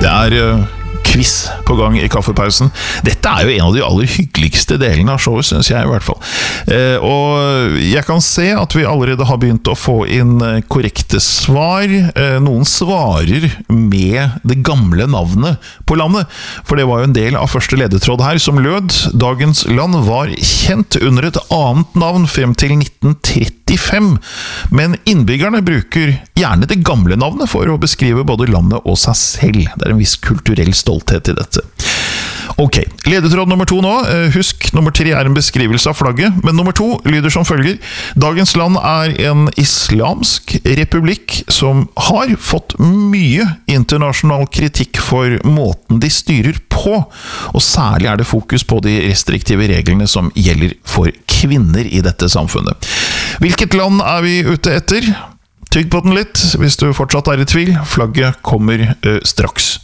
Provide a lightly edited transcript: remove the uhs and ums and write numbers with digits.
Det er quiz på gang i kaffepausen. Dette er jo en av de aller hyggeligste delene av showet, synes jeg i hvert fall. Og jeg kan se at vi allerede har begynt å få inn korrekte svar. Noen svarer med det gamle navnet på landet, for det var jo en del av første ledetråd her som lød: dagens land var kjent under et annet navn frem til 1935, men innbyggerne bruker gjerne det gamle navnet for å beskrive både landet og seg selv. Det er en viss kulturell stolthet i dette. Ok, ledetråd nummer 2 nå. Husk, nummer 3 er en beskrivelse av flagget, men nummer 2 lyder som følger: dagens land er en islamsk republikk som har fått mye internasjonal kritikk for måten de styrer på, og særlig er det fokus på de restriktive reglene som gjelder for kvinner i dette samfunnet. Hvilket land er vi ute etter? Tygg på den litt hvis du fortsatt er i tvil. Flagget kommer straks.